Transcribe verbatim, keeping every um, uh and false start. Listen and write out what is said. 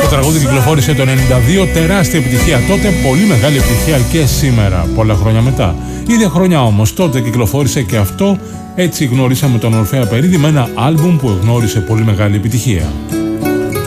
τραγούδι κυκλοφόρησε το ενενήντα δύο, τεράστια επιτυχία τότε, πολύ μεγάλη επιτυχία και σήμερα, πολλά χρόνια μετά. Ίδια χρόνια όμως, τότε κυκλοφόρησε και αυτό, έτσι γνωρίσαμε τον Ορφέα Περίδη με ένα άλμπουμ που γνώρισε πολύ μεγάλη επιτυχία.